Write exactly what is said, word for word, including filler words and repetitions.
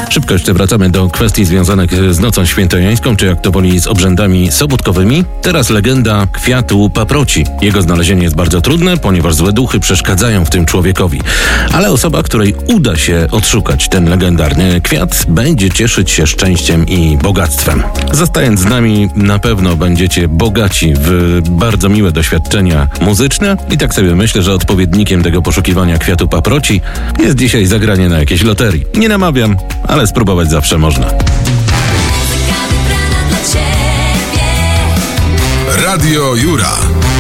Szybko jeszcze wracamy do kwestii związanych z nocą świętojańską, czy jak to woli z obrzędami sobotkowymi. Teraz legenda kwiatu paproci. Jego znalezienie jest bardzo trudne, ponieważ złe duchy przeszkadzają w tym człowiekowi. Ale osoba, której uda się odszukać ten legendarny kwiat, będzie cieszyć się szczęściem i bogactwem. Zostając z nami, na pewno będziecie bogaci w bardzo miłe doświadczenia muzyczne i tak sobie myślę, że odpowiednikiem tego poszukiwania kwiatu paproci jest dzisiaj zagranie na jakiejś loterii. Nie namawiam, ale spróbować zawsze można. Radio Jura.